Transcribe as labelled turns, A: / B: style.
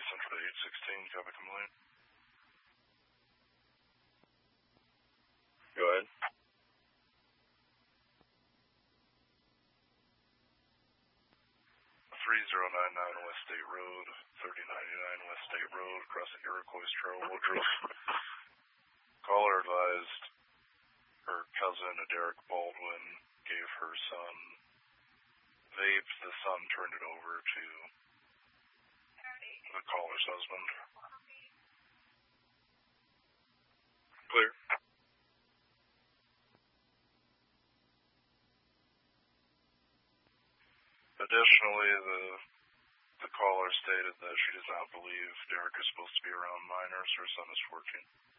A: Central 816, copy complaint.
B: Go ahead.
A: 3099 West State Road, 3099 West State Road, across the Iroquois Trail, Woodruff. Caller advised her cousin, Derek Baldwin, gave her son vape. The son turned it over to the caller's husband.
B: Clear.
A: Additionally, the caller stated that she does not believe Derek is supposed to be around minors. Her son is 14.